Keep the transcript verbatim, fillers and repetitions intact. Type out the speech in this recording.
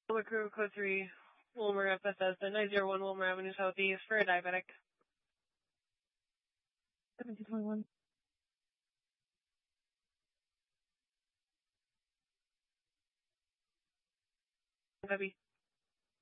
Wilmer Crew, Code three, Wilmer F S S, nine zero one Wilmer Avenue Southeast for a diabetic. seventeen twenty-one. Copy.